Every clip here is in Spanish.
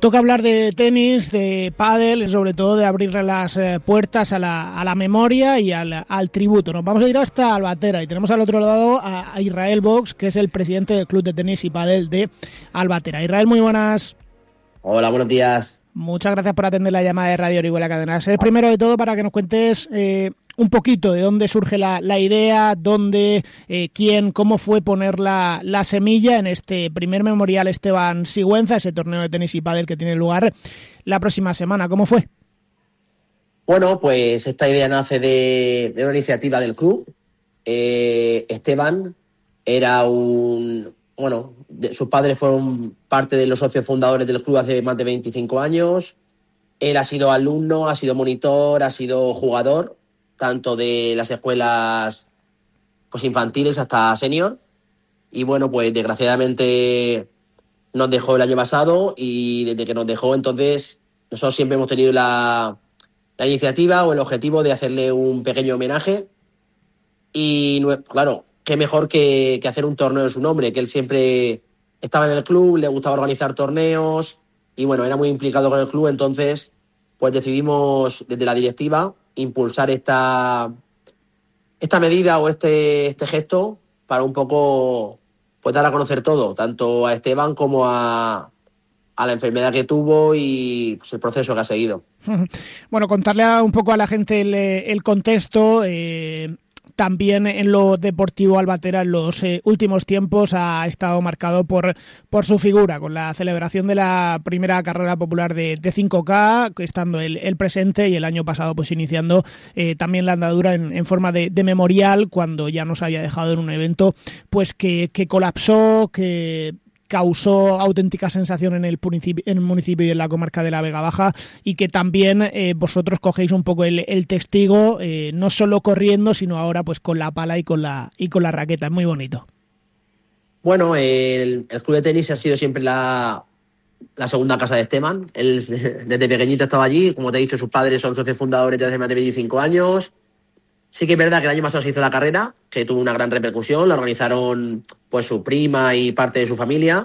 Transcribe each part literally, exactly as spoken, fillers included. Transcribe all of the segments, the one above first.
Toca hablar de tenis, de pádel, sobre todo de abrirle las eh, puertas a la, a la memoria y al, al tributo. Nos vamos a ir hasta Albatera y tenemos al otro lado a, a Israel Box, que es el presidente del Club de Tenis y Pádel de Albatera. Israel, muy buenas. Hola, buenos días. Muchas gracias por atender la llamada de Radio Orihuela Cadena Ser. Primero de todo, para que nos cuentes eh, un poquito de dónde surge la, la idea, dónde, eh, quién, cómo fue poner la, la semilla en este primer memorial Esteban Sigüenza, ese torneo de tenis y pádel que tiene lugar la próxima semana. ¿Cómo fue? Bueno, pues esta idea nace de, de una iniciativa del club. Eh, Esteban era un... Bueno, de, sus padres fueron parte de los socios fundadores del club hace más de veinticinco años. Él ha sido alumno, ha sido monitor, ha sido jugador, tanto de las escuelas pues, infantiles hasta senior. Y bueno, pues desgraciadamente nos dejó el año pasado y desde que nos dejó, entonces, nosotros siempre hemos tenido la, la iniciativa o el objetivo de hacerle un pequeño homenaje. Y claro, qué mejor que, que hacer un torneo en su nombre, que él siempre estaba en el club, le gustaba organizar torneos y bueno, era muy implicado con el club, entonces pues decidimos desde la directiva impulsar esta, esta medida o este, este gesto para un poco pues dar a conocer todo, tanto a Esteban como a, a la enfermedad que tuvo y pues, el proceso que ha seguido. Bueno, contarle a, un poco a la gente el, el contexto. Eh... También en lo deportivo, Albatera en los eh, últimos tiempos ha estado marcado por, por su figura, con la celebración de la primera carrera popular de, de cinco K, estando el, el presente y el año pasado pues iniciando eh, también la andadura en, en forma de, de memorial, cuando ya nos había dejado en un evento pues que, que colapsó, que causó auténtica sensación en el, municipio, en el municipio y en la comarca de la Vega Baja, y que también eh, vosotros cogéis un poco el, el testigo, eh, no solo corriendo, sino ahora pues con la pala y con la y con la raqueta. Es muy bonito. Bueno, el, el club de tenis ha sido siempre la, la segunda casa de Esteban. Él desde pequeñito estaba allí, como te he dicho, sus padres son socios fundadores desde hace más de veinticinco años. Sí que es verdad que el año pasado se hizo la carrera, que tuvo una gran repercusión, la organizaron pues su prima y parte de su familia,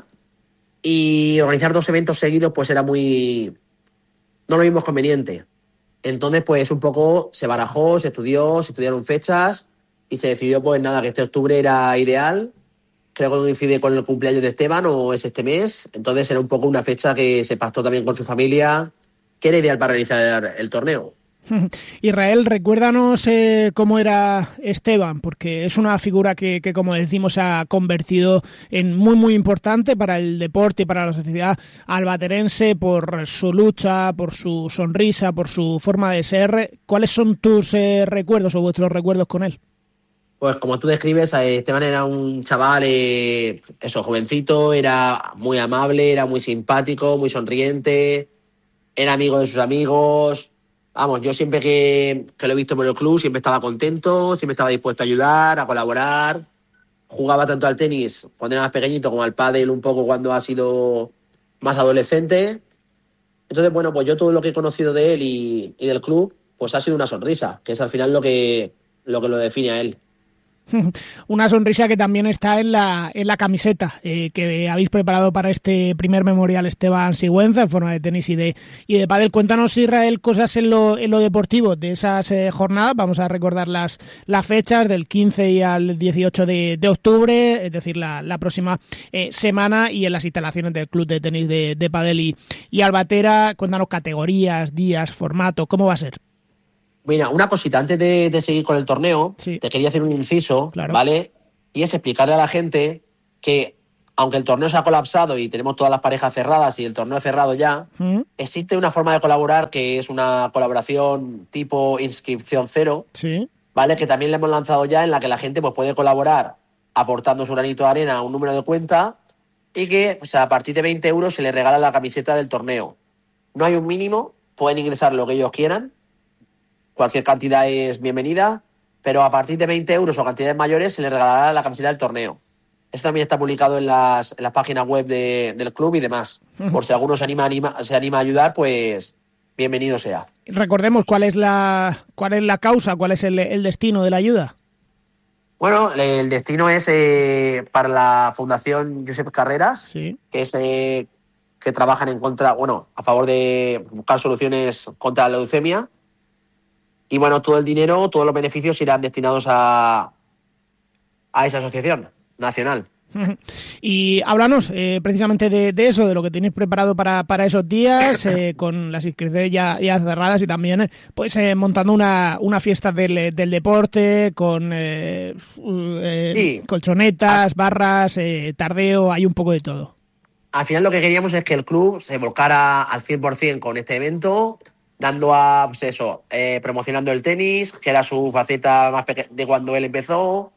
y organizar dos eventos seguidos pues era muy... no lo vimos conveniente. Entonces pues un poco se barajó, se estudió, se estudiaron fechas y se decidió pues nada, que este octubre era ideal. Creo que coincide con el cumpleaños de Esteban o es este mes, entonces era un poco una fecha que se pactó también con su familia, que era ideal para realizar el torneo. Israel, recuérdanos eh, cómo era Esteban, porque es una figura que, que, como decimos, se ha convertido en muy, muy importante para el deporte y para la sociedad albaterense por su lucha, por su sonrisa, por su forma de ser. ¿Cuáles son tus eh, recuerdos o vuestros recuerdos con él? Pues como tú describes, Esteban era un chaval, eh, eso, jovencito, era muy amable, era muy simpático, muy sonriente, era amigo de sus amigos. Vamos, yo siempre que, que lo he visto por el club siempre estaba contento, siempre estaba dispuesto a ayudar, a colaborar. Jugaba tanto al tenis cuando era más pequeñito como al pádel un poco cuando ha sido más adolescente. Entonces, bueno, pues yo todo lo que he conocido de él y, y del club, pues ha sido una sonrisa, que es al final lo que lo, que lo define a él. Una sonrisa que también está en la en la camiseta eh, que habéis preparado para este primer memorial Esteban Sigüenza en forma de tenis y de y de pádel. Cuéntanos, Israel, cosas en lo en lo deportivo de esas eh, jornadas. Vamos a recordar las las fechas del quince y al dieciocho de, de octubre, es decir, la, la próxima eh, semana, y en las instalaciones del Club de Tenis de, de Pádel y, y Albatera. Cuéntanos categorías, días, formato, ¿cómo va a ser? Mira, una cosita, antes de, de seguir con el torneo, sí. Te quería hacer un inciso, claro. ¿Vale? Y es explicarle a la gente que, aunque el torneo se ha colapsado y tenemos todas las parejas cerradas y el torneo cerrado ya, ¿Mm? Existe una forma de colaborar que es una colaboración tipo inscripción cero, sí. ¿Vale? Que también le hemos lanzado ya, en la que la gente pues, puede colaborar aportando su granito de arena a un número de cuenta y que pues, a partir de veinte euros se le regala la camiseta del torneo. No hay un mínimo, pueden ingresar lo que ellos quieran. Cualquier cantidad es bienvenida, pero a partir de veinte euros o cantidades mayores se le regalará la camiseta del torneo. Esto también está publicado en las, en las páginas web de, del club y demás. Por si alguno se anima, anima, se anima a ayudar, pues bienvenido sea. Recordemos cuál es la cuál es la causa, cuál es el, el destino de la ayuda. Bueno, el destino es eh, para la Fundación Josep Carreras, sí. que es... Eh, que trabajan en contra, bueno, a favor de buscar soluciones contra la leucemia. Y bueno, todo el dinero, todos los beneficios irán destinados a, a esa asociación nacional. Y háblanos eh, precisamente de, de eso, de lo que tenéis preparado para, para esos días, eh, con las inscripciones ya, ya cerradas y también pues eh, montando una, una fiesta del, del deporte con eh, eh, sí. colchonetas, barras, eh, tardeo, hay un poco de todo. Al final lo que queríamos es que el club se volcara al cien por ciento con este evento, dando a, pues eso, eh, promocionando el tenis, que era su faceta más pequeña de cuando él empezó.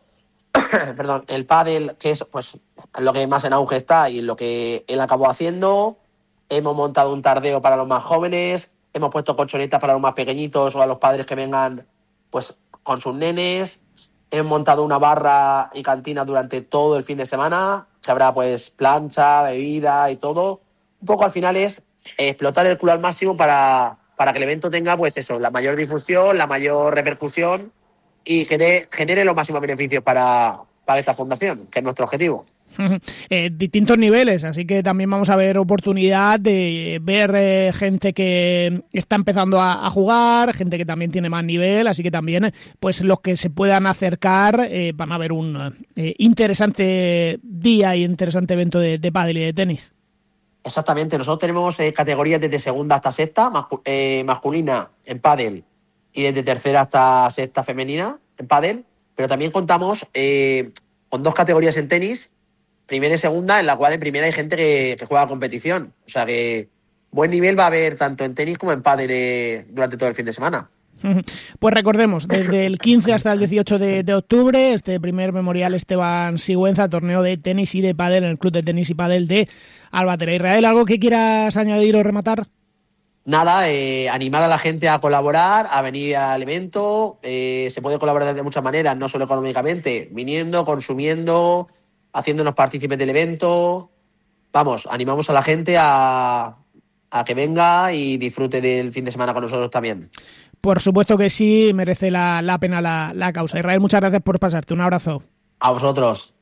Perdón, el pádel, que es pues lo que más en auge está y lo que él acabó haciendo. Hemos montado un tardeo para los más jóvenes, hemos puesto colchonetas para los más pequeñitos o a los padres que vengan pues con sus nenes. Hemos montado una barra y cantina durante todo el fin de semana, que habrá pues plancha, bebida y todo. Un poco al final es explotar el club al máximo para, para que el evento tenga pues eso, la mayor difusión, la mayor repercusión y genere, genere los máximos beneficios para, para esta fundación, que es nuestro objetivo. Eh, distintos niveles, así que también vamos a ver oportunidad de ver eh, gente que está empezando a, a jugar, gente que también tiene más nivel, así que también pues los que se puedan acercar eh, van a ver un eh, interesante día y interesante evento de, de pádel y de tenis. Exactamente, nosotros tenemos eh, categorías desde segunda hasta sexta, mascu- eh, masculina en pádel y desde tercera hasta sexta femenina en pádel, pero también contamos eh, con dos categorías en tenis, primera y segunda, en la cual en primera hay gente que, que juega competición. O sea que buen nivel va a haber tanto en tenis como en pádel eh, durante todo el fin de semana. Pues recordemos, desde el quince hasta el dieciocho de, de octubre, este primer memorial Esteban Sigüenza, torneo de tenis y de pádel en el Club de Tenis y Pádel de Albatera. Israel, ¿algo que quieras añadir o rematar? Nada, eh, animar a la gente a colaborar, a venir al evento. Eh, se puede colaborar de muchas maneras, no solo económicamente, viniendo, consumiendo, haciéndonos partícipes del evento. Vamos, animamos a la gente a, a que venga y disfrute del fin de semana con nosotros también. Por supuesto que sí, merece la, la pena la, la causa. Israel, muchas gracias por pasarte. Un abrazo. A vosotros.